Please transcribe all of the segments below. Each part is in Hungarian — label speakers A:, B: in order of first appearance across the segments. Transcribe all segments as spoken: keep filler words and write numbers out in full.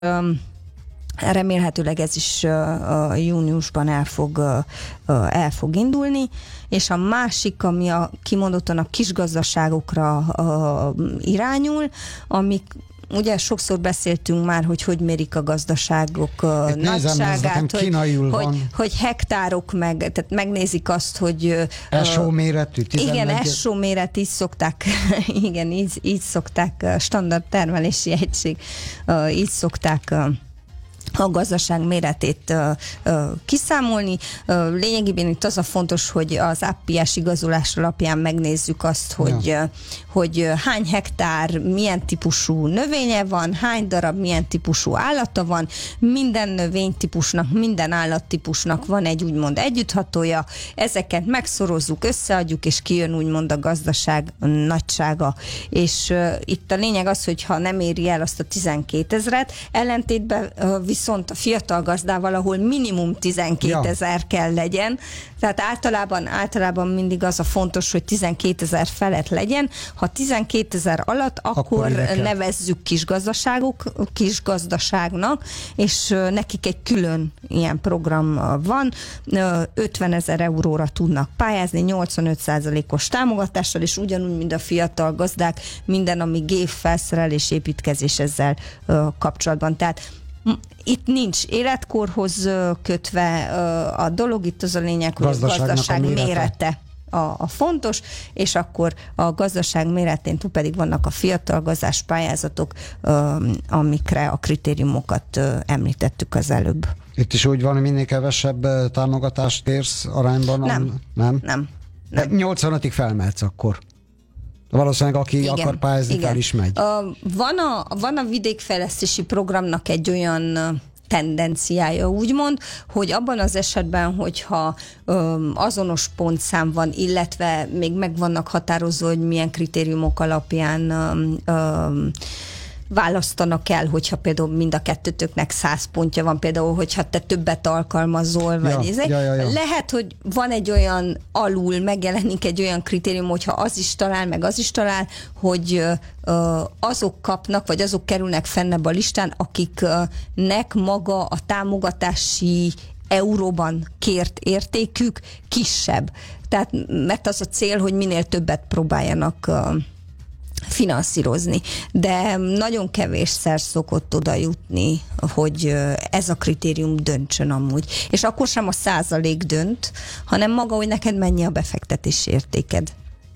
A: remélhetőleg ez is uh, júniusban el fog, uh, el fog indulni, és a másik, ami a, kimondottan a kisgazdaságokra uh, irányul, amik ugye sokszor beszéltünk már, hogy hogy mérik a gazdaságok uh, nagyságát, hogy, hogy, hogy hektárok meg, tehát megnézik azt, hogy uh,
B: es o méretű,
A: igen, es o méret, így szokták, igen, így, így szokták, standard termelési egység, uh, így szokták uh, a gazdaság méretét uh, uh, kiszámolni. Uh, lényegében itt az a fontos, hogy az á pé es igazolás alapján megnézzük azt, hogy, ja. uh, hogy uh, hány hektár, milyen típusú növénye van, hány darab, milyen típusú állata van. Minden növénytípusnak, minden állattípusnak van egy úgymond együtthatója. Ezeket megszorozzuk, összeadjuk, és kijön úgymond a gazdaság nagysága. És uh, itt a lényeg az, hogy ha nem éri el azt a tizenkétezret, ellentétben uh, viszont a fiatal gazdával, ahol minimum tizenkétezer ja. kell legyen, tehát általában, általában mindig az a fontos, hogy tizenkétezer felett legyen. Ha tizenkétezer alatt, akkor, akkor nevezzük kisgazdaságok, kisgazdaságnak, és nekik egy külön ilyen program van, ötvenezer euróra tudnak pályázni, nyolcvanöt százalékos támogatással, és ugyanúgy, mint a fiatal gazdák, minden, ami gép, felszerelés, építkezés ezzel kapcsolatban. Tehát itt nincs életkorhoz kötve a dolog, itt az a lényeg, hogy a gazdaság a mérete, mérete a, a fontos, és akkor a gazdaság méretén túl pedig vannak a fiatal gazdás pályázatok, amikre a kritériumokat említettük az előbb.
B: Itt is úgy van, hogy minél kevesebb támogatást kérsz arányban?
A: Nem.
B: Nem?
A: Nem. nem.
B: nyolcvanötig felmehetsz akkor. Valószínűleg, aki igen, akar pályázni,
A: igen.
B: fel is megy.
A: Uh, van, a, van a vidékfejlesztési programnak egy olyan tendenciája, úgymond, hogy abban az esetben, hogyha um, azonos pontszám van, illetve még meg vannak határozva, hogy milyen kritériumok alapján um, um, választanak el, hogyha például mind a kettőtöknek száz pontja van, például, hogyha te többet alkalmazol, vagy
B: ja, ja, ja, ja.
A: lehet, hogy van egy olyan alul, megjelenik egy olyan kritérium, hogyha az is talál, meg az is talál, hogy uh, azok kapnak, vagy azok kerülnek fennebb a listán, akiknek maga a támogatási euróban kért értékük kisebb. Tehát, mert az a cél, hogy minél többet próbáljanak uh, finanszírozni, de nagyon kevésszer szokott oda jutni, hogy ez a kritérium döntsön amúgy. És akkor sem a százalék dönt, hanem maga, hogy neked mennyi a befektetési értéked.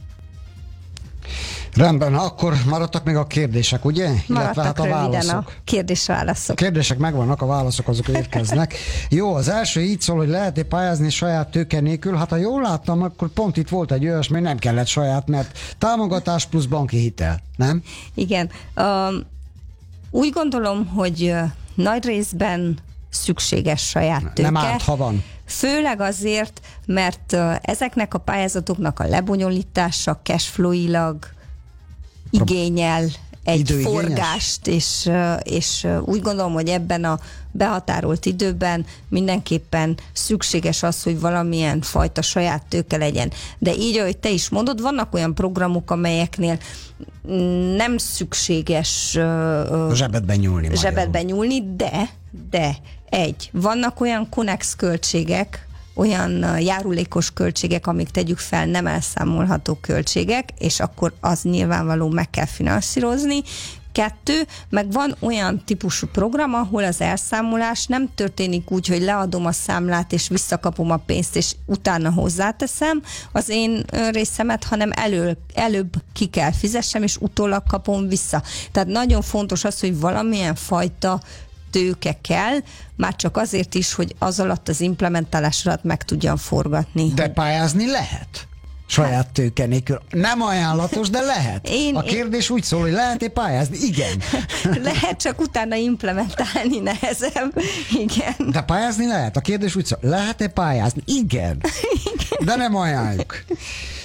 B: Rendben, akkor maradtak még a kérdések, ugye?
A: Maradtak hát a röviden válaszok. A kérdés-válaszok.
B: A kérdések megvannak, a válaszok azok érkeznek. Jó, az első így szól, hogy lehet-e pályázni saját tőke nélkül? Hát ha jól láttam, akkor pont itt volt egy olyasmi, nem kellett saját, mert támogatás plusz banki hitel, nem?
A: Igen. Um, úgy gondolom, hogy uh, nagy részben szükséges saját tőke.
B: Nem árt, ha van.
A: Főleg azért, mert uh, ezeknek a pályázatoknak a lebonyolítása cashflow-ilag igényel egy időigényes forgást, és, és úgy gondolom, hogy ebben a behatárolt időben mindenképpen szükséges az, hogy valamilyen fajta saját tőke legyen. De így, ahogy te is mondod, vannak olyan programok, amelyeknél nem szükséges
B: zsebedben nyúlni.
A: Zsebedben nyúlni, de, de egy, vannak olyan konnex költségek, olyan járulékos költségek, amik tegyük fel nem elszámolható költségek, és akkor az nyilvánvaló meg kell finanszírozni. Kettő, meg van olyan típusú program, ahol az elszámolás nem történik úgy, hogy leadom a számlát, és visszakapom a pénzt, és utána hozzáteszem az én részemet, hanem elő, előbb ki kell fizessem, és utólag kapom vissza. Tehát nagyon fontos az, hogy valamilyen fajta tőke kell, már csak azért is, hogy az alatt az implementálás alatt meg tudjam forgatni.
B: De pályázni lehet? Saját tőke nélkül. Nem ajánlatos, de lehet. Én, a kérdés én... úgy szól, hogy lehet-e pályázni? Igen.
A: Lehet, csak utána implementálni nehezebb. Igen.
B: De pályázni lehet. A kérdés úgy szól, lehet-e pályázni? Igen. Igen. De nem ajánljuk.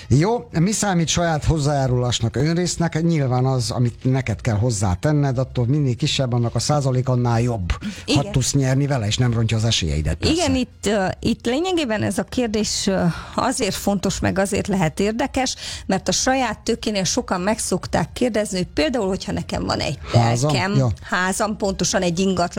B: Jó, mi számít saját hozzájárulásnak, önrésznek? Nyilván az, amit neked kell hozzátenned, attól minél kisebb, annak a százalék annál jobb. Igen. Ha tudsz nyerni vele, és nem rontja az esélyeidet. Persze.
A: Igen, itt, uh, itt lényegében ez a kérdés uh, azért fontos, meg azért lehet érdekes, mert a saját tőkénél sokan meg szokták kérdezni, hogy például, hogyha nekem van egy
B: házam,
A: telkem,
B: ja.
A: házam, pontosan egy ingatlan,